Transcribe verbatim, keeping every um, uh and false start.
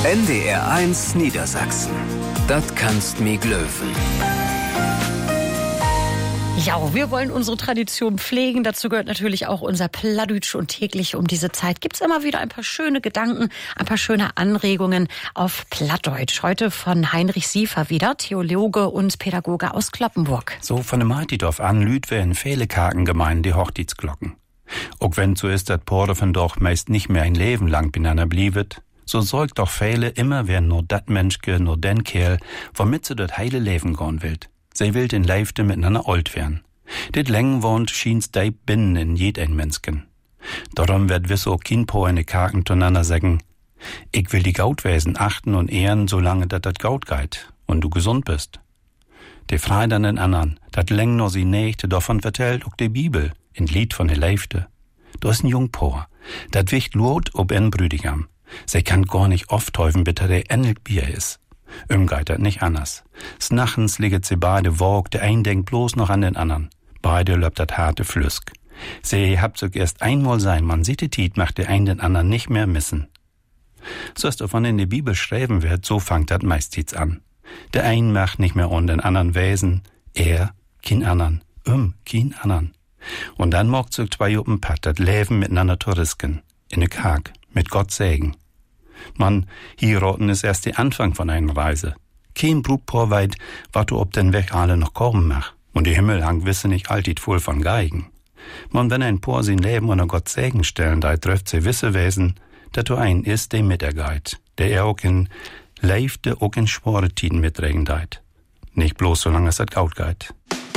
N D R eins Niedersachsen. Das kannst mi glöwen. Ja, wir wollen unsere Tradition pflegen. Dazu gehört natürlich auch unser Plattdütsch. Und täglich um diese Zeit gibt's immer wieder ein paar schöne Gedanken, ein paar schöne Anregungen auf Plattdeutsch. Heute von Heinrich Siefer wieder, Theologe und Pädagoge aus Cloppenburg. So von dem Altidorf an lüd wir in viele Kaken gemein die Hochzeitsglocken. Auch wenn so ist, dat Pore von doch meist nicht mehr ein Leben lang beieinander bliebet, so sorgt doch viele immer wer nur dat Menschke, nur den Kerl, womit sie dat heile Leben gehen will. Sie will den Leifte miteinander alt werden. Dit Längen wohnt schien's dei binnen in jed ein Menschen. Darum wird wisso kein po eine Kaken zueinander sagen, ich will die Gautwesen achten und ehren, solange dat dat Gaut geht und du gesund bist. De frei dann den anderen, dat Längen nur sie nächte, davon vertellt auch die Bibel, in Lied von de Leifte. Du ist ein Jungpoer, dat wicht lot ob en Brüdigam. Sie kann gar nicht oft häufen, bitte der endlich Bier is. Umgeht dat nicht anders. Snachens liegt sie beide wog, der ein denkt bloß noch an den anderen. Beide löbt dat harte Flüsk. Sie habt so erst einmal sein, man sieht die Tiet, macht der ein den anderen nicht mehr missen. So ist davon in der Bibel schreiben wird, so fangt dat meistens an. Der ein macht nicht mehr an den anderen Wesen, er, kein anderen, um, kein anderen. Und dann mogt so zwei Juppen Pat dat Leben miteinander zu risken, in ne Kag, mit Gott Segen. Man, hier roten ist erst der Anfang von einer Reise. Kein Brutpaar weit, wat du ob den Weg alle noch kommen mach. Und die Himmel hang wisse nicht altit voll von Geigen. Man, wenn ein Paar sein Leben unter Gott Segen stellen, da trifft sie wisse Wesen, dat du ein ist, dem mit er geit, der er auch in Leifte, auch in Schworetiden mitregen deit. Nicht bloß, solange es dat Gaut geit.